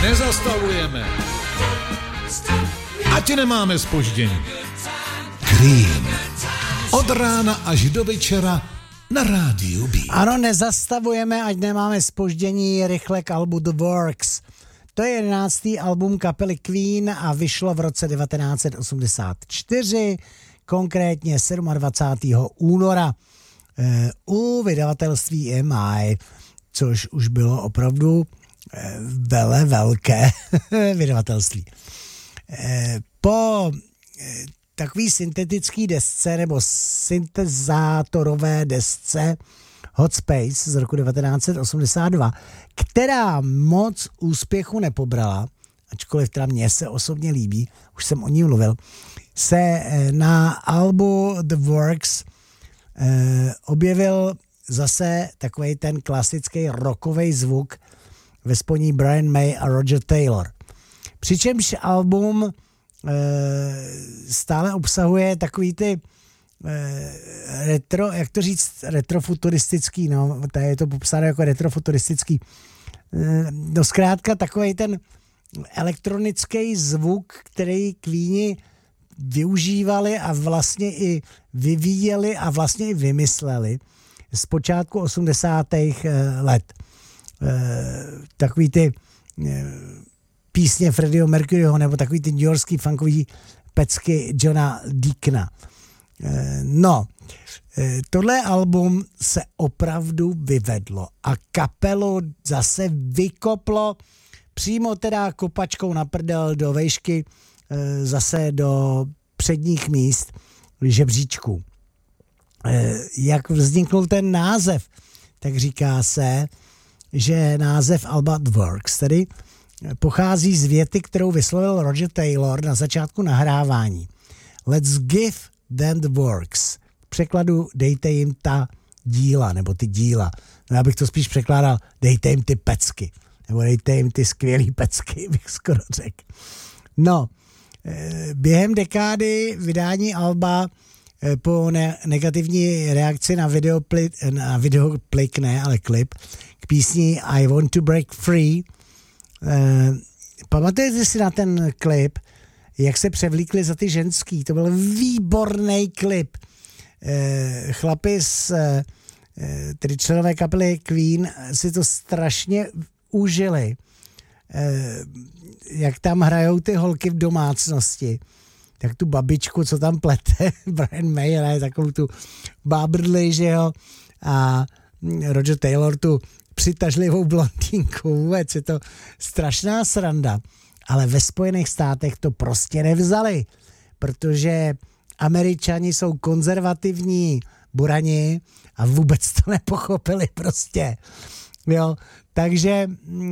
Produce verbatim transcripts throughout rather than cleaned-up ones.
nezastavujeme. Ať nemáme zpoždění. Cream. Od rána až do večera na rádiu B. Ano, nezastavujeme, ať nemáme zpoždění, rychle k albu The Works. To je jedenáctý album kapely Queen a vyšlo v roce devatenáct set osmdesát čtyři, konkrétně dvacátého sedmého února e, u vydavatelství E M I, což už bylo opravdu e, vele velké vydavatelství. E, po e, takový syntetický desce nebo syntezátorové desce Hot Space z roku devatenáct set osmdesát dva, která moc úspěchu nepobrala, ačkoliv teda mně se osobně líbí, už jsem o ní mluvil, se na albu The Works eh, objevil zase takovej ten klasický rockový zvuk ve spojení Brian May a Roger Taylor. Přičemž album eh, stále obsahuje takový ty retro, jak to říct, retrofuturistický, no, tady je to popsáno jako retrofuturistický. No zkrátka takovej ten elektronický zvuk, který Queeni využívali a vlastně i vyvíjeli a vlastně i vymysleli z počátku osmdesátých let. Takový ty písně Freddieho Mercuryho nebo takový ty newyorský funkový pecky Johna Deacona. No, tohle album se opravdu vyvedlo a kapelu zase vykoplo přímo teda kopačkou na prdel do vejšky, zase do předních míst žebříčků. Jak vzniknul ten název, tak říká se, že název alba The Works tedy pochází z věty, kterou vyslovil Roger Taylor na začátku nahrávání. Let's give them the works. V překladu dejte jim ta díla, nebo ty díla. No já bych to spíš překládal, dejte jim ty pecky. Nebo dejte jim ty skvělý pecky, bych skoro řekl. No, během dekády vydání alba po ne- negativní reakci na videoplik, na videoplik ne, ale klip, k písni I Want to Break Free. Eh, pamatujete si na ten klip, jak se převlíkli za ty ženský? To byl výborný klip. Eh, chlapi z, eh, tedy členové kapely Queen si to strašně užili. Eh, jak tam hrajou ty holky v domácnosti. Tak tu babičku, co tam plete, Brian May hraje takovou tu bábrdli, že jo, a Roger Taylor tu přitažlivou blondýnku. Vůbec je to strašná sranda. Ale ve Spojených státech to prostě nevzali, protože Američani jsou konzervativní burani a vůbec to nepochopili prostě. Jo, takže e,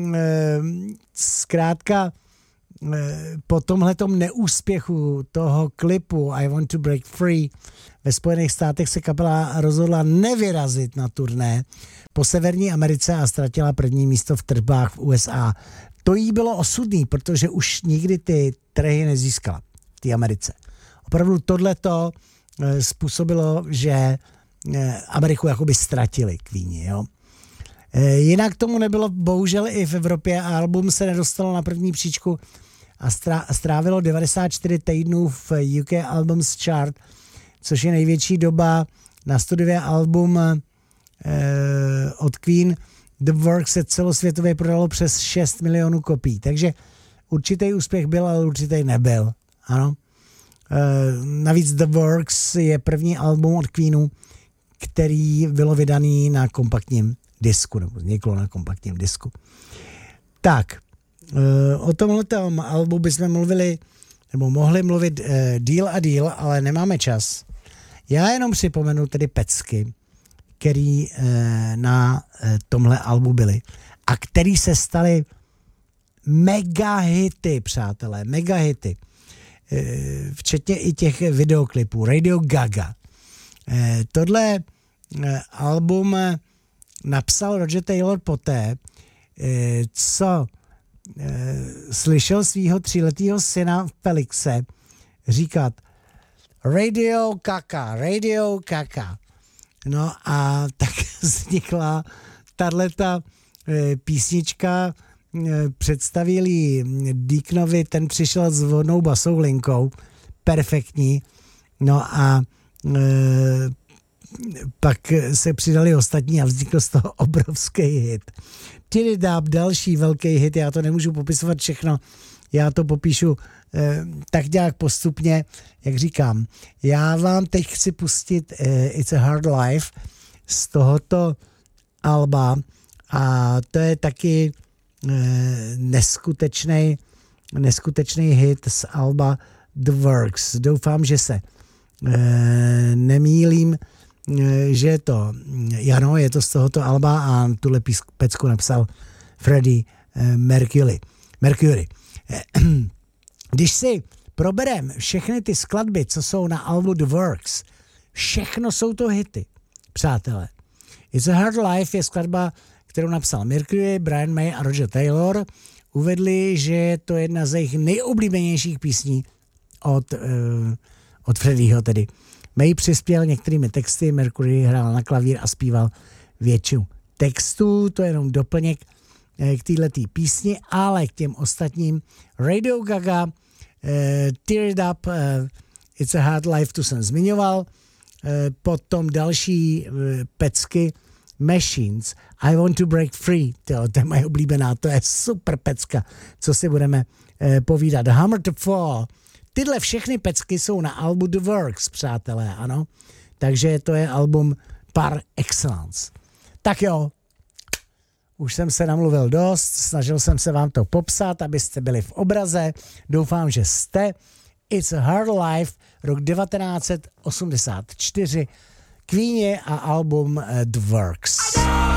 zkrátka e, po tomhletom neúspěchu toho klipu I Want to Break Free ve Spojených státech se kapela rozhodla nevyrazit na turné po Severní Americe a ztratila první místo v tržbách v U S A. To jí bylo osudný, protože už nikdy ty trhy nezískala v té Americe. Opravdu tohleto e, způsobilo, že e, Ameriku jakoby ztratili Queeni, jo. E, jinak tomu nebylo bohužel i v Evropě a album se nedostalo na první příčku a strá, strávilo devadesát čtyři týdnů v U K Albums Chart, což je největší doba na studiové album e, od Queen. The Works se celosvětově prodalo přes šest milionů kopií, takže určitý úspěch byl, ale určitý nebyl. Ano. E, navíc The Works je první album od Queenu, který bylo vydaný na kompaktním disku, nebo vzniklo na kompaktním disku. Tak, e, o tomhletom albu bychom mluvili, nebo mohli mluvit e, díl a díl, ale nemáme čas. Já jenom připomenu tedy pecky, který e, na e, tomhle albu byly a který se staly mega hity, přátelé, mega hity. E, včetně i těch videoklipů. Radio Gaga. E, tohle e, album napsal Roger Taylor poté, e, co e, slyšel svýho tříletýho syna Felixe říkat Radio Kaka, Radio Kaka. No a tak vznikla tato e, písnička, představili Deaconovi, ten přišel s vodnou basou linkou, perfektní, no a e, pak se přidali ostatní a vznikl z toho obrovský hit. Tear It Up, další velký hit, já to nemůžu popisovat všechno, já to popíšu e, tak nějak postupně, jak říkám. Já vám teď chci pustit e, It's a Hard Life z tohoto alba a to je taky e, neskutečný neskutečný hit z alba The Works. Doufám, že se e, nemýlím, e, že je to, ano, je to z tohoto alba a tuhle pecku napsal Freddie e, Mercury. Mercury. E, když si proberem všechny ty skladby, co jsou na albu The Works, všechno jsou to hity, přátelé. It's a Hard Life je skladba, kterou napsal Mercury, Brian May a Roger Taylor. Uvedli, že je to jedna z jejich nejoblíbenějších písní od, uh, od Freddieho tedy. May přispěl některými texty, Mercury hrál na klavír a zpíval většinu textů, to je jenom doplněk uh, k této písni, ale k těm ostatním Radio Gaga, uh, Tear It Up, uh, It's a Hard Life, tu jsem zmiňoval, uh, potom další uh, pecky Machines, I Want to Break Free, to, to je moje oblíbená, to je super pecka, co si budeme eh, povídat. Hammer to Fall, tyhle všechny pecky jsou na albu The Works, přátelé, ano, takže to je album par excellence. Tak jo, už jsem se namluvil dost, snažil jsem se vám to popsat, abyste byli v obraze, doufám, že jste. It's a Hard Life, rok devatenáct set osmdesát čtyři, Queenie a album uh, The Works.